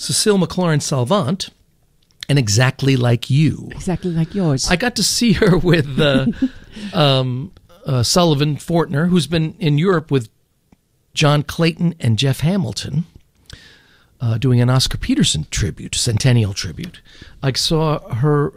Cecile McLaurin Salvant, and Exactly Like You. Exactly like yours. I got to see her with Sullivan Fortner, who's been in Europe with John Clayton and Jeff Hamilton, doing an Oscar Peterson tribute, centennial tribute. I saw her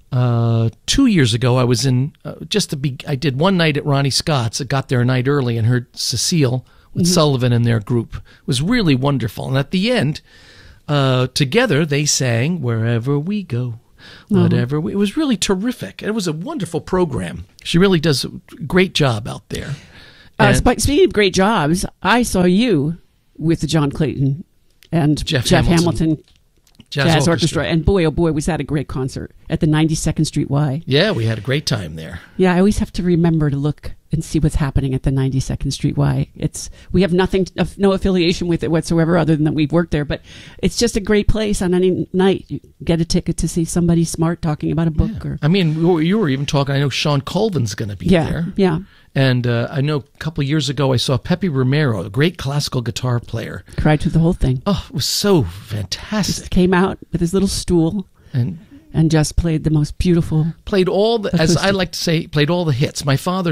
2 years ago. I was in I did one night at Ronnie Scott's. I got there a night early and heard Cecile with Sullivan and their group. It was really wonderful. And at the end, together they sang "Wherever We Go." It was really terrific. It was a wonderful program. She really does a great job out there. Speaking of great jobs, I saw you with the John Clayton and Jeff Hamilton Jazz Orchestra. And boy, oh boy, was that a great concert at the 92nd Street Y. Yeah, we had a great time there. Yeah, I always have to remember to look and see what's happening at the 92nd Street Y. We have no affiliation with it whatsoever other than that we've worked there, but it's just a great place on any night. You get a ticket to see somebody smart talking about a book. Yeah. I mean, you were even talking, I know Sean Colvin's going to be there. Yeah. And I know a couple of years ago I saw Pepe Romero, a great classical guitar player. Cried through the whole thing. Oh, it was so fantastic. Just came out with his little stool and just played the most beautiful. Played all the, acoustic. as I like to say, played all the hits. My father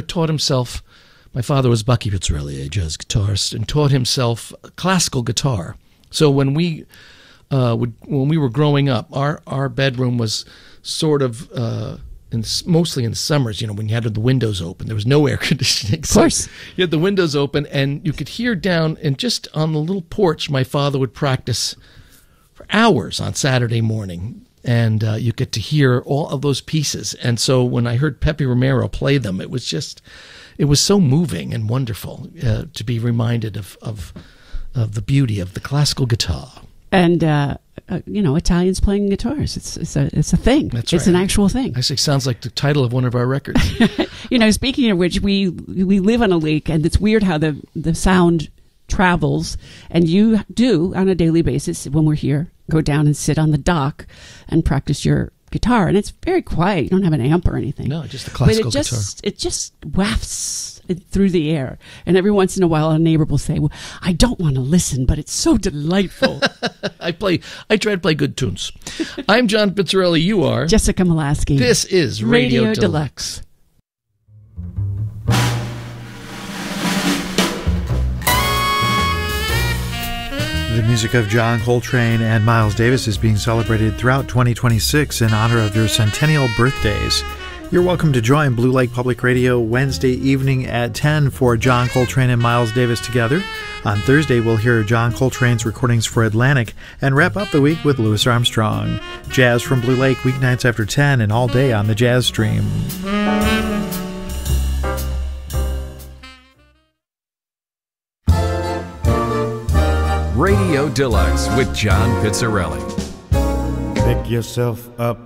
was Bucky Pizzarelli, a jazz guitarist, and taught himself classical guitar. So when we were growing up, our bedroom was sort of mostly in the summers, when you had the windows open. There was no air conditioning. Of course. So you had the windows open, and you could hear down, and just on the little porch, my father would practice for hours on Saturday morning. And you get to hear all of those pieces. And so when I heard Pepe Romero play them, it was so moving and wonderful to be reminded of the beauty of the classical guitar. And Italians playing guitars. It's a thing. That's it's right. an actual thing. Actually, sounds like the title of one of our records. Speaking of which, we live on a lake, and it's weird how the sound travels. And you do on a daily basis when we're here go down and sit on the dock and practice your guitar, and it's very quiet. You don't have an amp or anything. No, just a classical guitar. It just wafts through the air, and every once in a while a neighbor will say, "Well, I don't want to listen, but it's so delightful." I try to play good tunes. I'm John Pizzarelli. You are Jessica Molaski. This is Radio Deluxe. The music of John Coltrane and Miles Davis is being celebrated throughout 2026 in honor of their centennial birthdays. You're welcome to join Blue Lake Public Radio Wednesday evening at 10 for John Coltrane and Miles Davis together. On Thursday, we'll hear John Coltrane's recordings for Atlantic and wrap up the week with Louis Armstrong. Jazz from Blue Lake weeknights after 10 and all day on the Jazz Stream. Radio Deluxe with John Pizzarelli. Pick yourself up.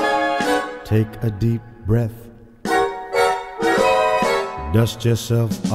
Take a deep breath. Dust yourself off.